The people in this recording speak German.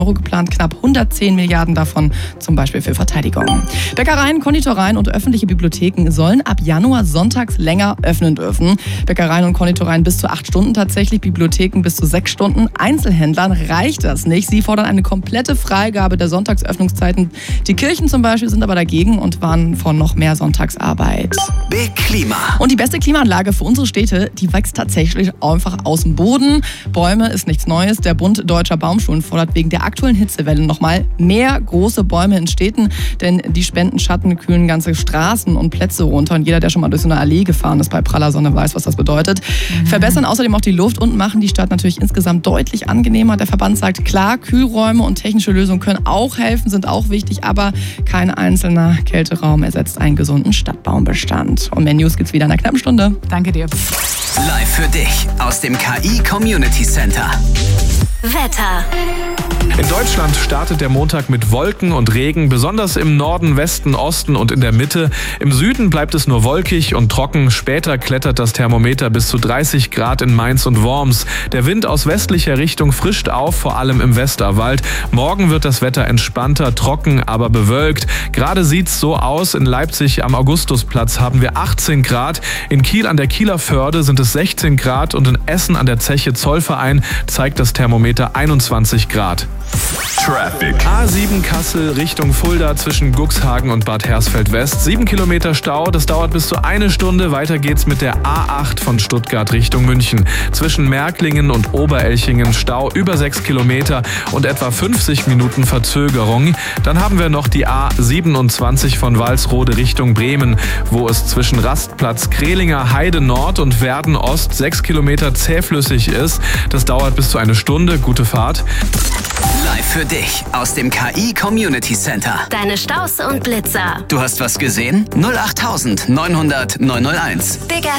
Euro geplant, knapp 110 Milliarden davon zum Beispiel für Verteidigung. Bäckereien, Konditoreien und öffentliche Bibliotheken sollen ab Januar sonntags länger öffnen dürfen. Bäckereien und Konditoreien bis zu 8 Stunden tatsächlich, Bibliotheken bis zu 6 Stunden. Einzelhändlern reicht das nicht. Sie fordern eine komplette Freigabe der Sonntagsöffnungszeiten. Die Kirchen zum Beispiel sind aber dagegen und warnen vor noch mehr Sonntagsarbeit. Big Klima. Und die beste Klimaanlage für unsere Städte, die wächst tatsächlich einfach aus dem Boden. Bäume ist nichts Neues. Der Bund Deutscher Baumschulen fordert wegen der aktuellen Hitzewelle nochmal mehr große Bäume in Städten, denn die spenden Schatten, kühlen ganze Straßen und Plätze runter. Und jeder, der schon mal durch so eine Allee gefahren ist bei praller Sonne, weiß, was das bedeutet. Verbessern außerdem auch die Luft und machen die Stadt natürlich insgesamt deutlich angenehmer. Der Verband sagt, klar, Kühlräume und technische Lösungen können auch helfen, sind auch wichtig, aber kein einzelner Kälteraum ersetzt einen gesunden Stadtbaumbestand. Und mehr News gibt's wieder in einer knappen Stunde. Danke dir. Live für dich aus dem KI Community Center. Wetter. In Deutschland startet der Montag mit Wolken und Regen, besonders im Norden, Westen, Osten und in der Mitte. Im Süden bleibt es nur wolkig und trocken. Später klettert das Thermometer bis zu 30 Grad in Mainz und Worms. Der Wind aus westlicher Richtung frischt auf, vor allem im Westerwald. Morgen wird das Wetter entspannter, trocken, aber bewölkt. Gerade sieht's so aus. In Leipzig am Augustusplatz haben wir 18 Grad. In Kiel an der Kieler Förde sind es 16 Grad und in Essen an der Zeche Zollverein zeigt das Thermometer 21 Grad. Traffic. A7 Kassel Richtung Fulda zwischen Cuxhagen und Bad Hersfeld West. 7 Kilometer Stau, das dauert bis zu 1 Stunde. Weiter geht's mit der A8 von Stuttgart Richtung München. Zwischen Märklingen und Oberelchingen Stau über 6 Kilometer und etwa 50 Minuten Verzögerung. Dann haben wir noch die A27 von Walsrode Richtung Bremen, wo es zwischen Rastplatz Krelinger Heide Nord und Werden Ost 6 Kilometer zähflüssig ist. Das dauert bis zu 1 Stunde. Gute Fahrt. Live für dich aus dem KI Community Center. Deine Staus und Blitzer. Du hast was gesehen? 08900 901. Big